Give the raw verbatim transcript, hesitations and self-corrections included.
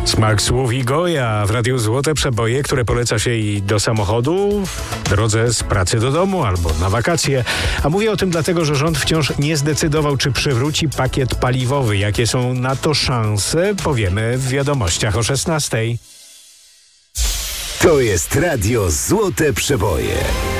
Smak słów i goja w Radiu Złote Przeboje, które poleca się i do samochodu, w drodze z pracy do domu albo na wakacje. A mówię o tym dlatego, że rząd wciąż nie zdecydował, czy przywróci pakiet paliwowy. Jakie są na to szanse, powiemy w wiadomościach o szesnastej. To jest Radio Złote Przeboje.